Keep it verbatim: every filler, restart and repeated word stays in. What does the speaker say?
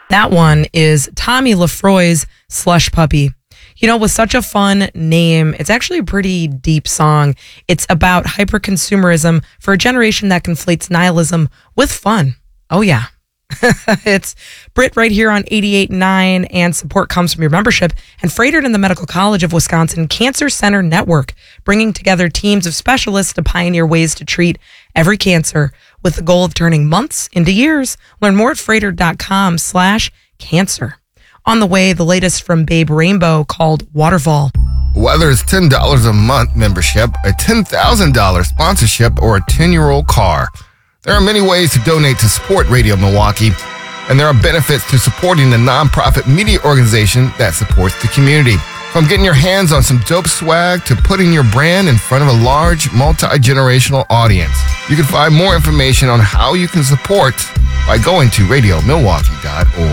That one is Tommy Lefroy's Slush Puppy. You know, with such a fun name, it's actually a pretty deep song. It's about hyper-consumerism for a generation that conflates nihilism with fun. Oh, yeah. It's Brit right here on eighty-eight point nine, and support comes from your membership and Frederick and the Medical College of Wisconsin Cancer Center Network, bringing together teams of specialists to pioneer ways to treat every cancer with the goal of turning months into years. Learn more at frederick.com slash cancer. On the way, the latest from Babe Rainbow called Waterfall. Whether it's ten dollars a month membership, a ten thousand dollars sponsorship, or a ten-year-old car, there are many ways to donate to support Radio Milwaukee, and there are benefits to supporting the nonprofit media organization that supports the community. From getting your hands on some dope swag to putting your brand in front of a large, multi-generational audience. You can find more information on how you can support by going to radio milwaukee dot org.